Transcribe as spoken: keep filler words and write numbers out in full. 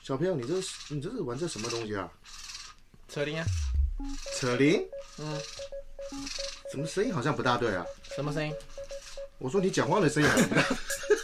小朋友，你这你这是玩这什么东西啊？ 扯铃啊。 扯铃？ 嗯。 怎么声音好像不大对啊？ 什么声音？ 我说你讲话的声音好像不大。